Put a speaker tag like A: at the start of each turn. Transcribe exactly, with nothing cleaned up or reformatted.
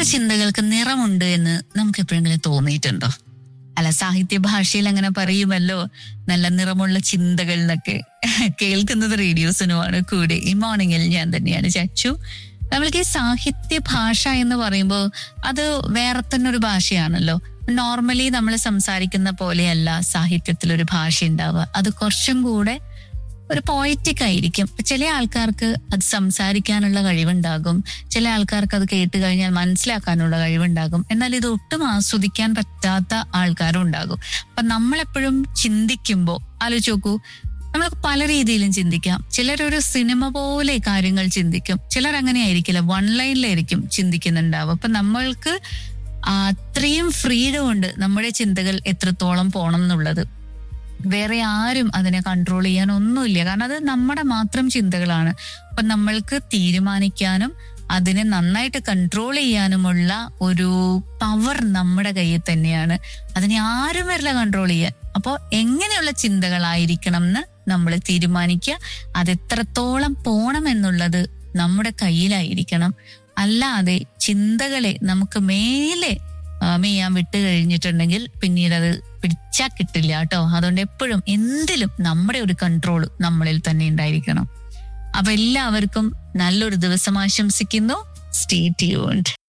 A: ചിന്തകൾക്ക് നിറമുണ്ട് എന്ന് നമുക്ക് എപ്പോഴെങ്കിലും തോന്നിയിട്ടുണ്ടോ? അല്ല, സാഹിത്യ ഭാഷയിൽ അങ്ങനെ പറയുമല്ലോ, നല്ല നിറമുള്ള ചിന്തകൾ എന്നൊക്കെ. കേൾക്കുന്നത് റേഡിയോസിനുമാണ്. കൂടെ ഈ മോർണിംഗിൽ ഞാൻ തന്നെയാണ് ചച്ചു. നമ്മൾക്ക് ഈ സാഹിത്യ ഭാഷ എന്ന് പറയുമ്പോൾ അത് വേറെ തന്നെ ഒരു ഭാഷയാണല്ലോ. നോർമലി നമ്മൾ സംസാരിക്കുന്ന പോലെയല്ല സാഹിത്യത്തിലൊരു ഭാഷ ഉണ്ടാവുക. അത് കുറച്ചും കൂടെ ഒരു പോയറ്റിക് ആയിരിക്കും. ചില ആൾക്കാർക്ക് അത് സംസാരിക്കാനുള്ള കഴിവുണ്ടാകും, ചില ആൾക്കാർക്ക് അത് കേട്ട് കഴിഞ്ഞാൽ മനസ്സിലാക്കാനുള്ള കഴിവുണ്ടാകും. എന്നാൽ ഇത് ഒട്ടും ആസ്വദിക്കാൻ പറ്റാത്ത ആൾക്കാരും ഉണ്ടാകും. അപ്പൊ നമ്മളെപ്പോഴും ചിന്തിക്കുമ്പോൾ ആലോചിച്ച് നോക്കൂ, നമ്മൾക്ക് പല രീതിയിലും ചിന്തിക്കാം. ചിലരൊരു സിനിമ പോലെ കാര്യങ്ങൾ ചിന്തിക്കും, ചിലർ അങ്ങനെ ആയിരിക്കില്ല, വൺ ലൈനിലായിരിക്കും ചിന്തിക്കുന്നുണ്ടാവും. അപ്പൊ നമ്മൾക്ക് അത്രയും ഫ്രീഡം ഉണ്ട് നമ്മുടെ ചിന്തകൾ എത്രത്തോളം പോണം എന്നുള്ളത്. വേറെ ആരും അതിനെ കൺട്രോൾ ചെയ്യാൻ ഒന്നുമില്ല. കാരണം അത് നമ്മുടെ മാത്രം ചിന്തകളാണ്. അപ്പൊ നമ്മൾക്ക് തീരുമാനിക്കാനും അതിനെ നന്നായിട്ട് കൺട്രോൾ ചെയ്യാനുമുള്ള ഒരു പവർ നമ്മുടെ കയ്യിൽ തന്നെയാണ്. അതിനെ ആരും വരില്ല കൺട്രോൾ ചെയ്യാൻ. അപ്പോൾ എങ്ങനെയുള്ള ചിന്തകളായിരിക്കണം എന്ന് നമ്മൾ തീരുമാനിക്കുക. അതെത്രത്തോളം പോണം എന്നുള്ളത് നമ്മുടെ കയ്യിലായിരിക്കണം. അല്ലാതെ ചിന്തകളെ നമുക്ക് മേലെ മെയ്യാൻ വിട്ട് കഴിഞ്ഞിട്ടുണ്ടെങ്കിൽ പിന്നീട് അത് പിടിച്ചാൽ കിട്ടില്ല കേട്ടോ. അതുകൊണ്ട് എപ്പോഴും എന്തിലും നമ്മുടെ ഒരു കൺട്രോൾ നമ്മളിൽ തന്നെ ഉണ്ടായിരിക്കണം. അപ്പൊ എല്ലാവർക്കും നല്ലൊരു ദിവസം ആശംസിക്കുന്നു. Stay tuned.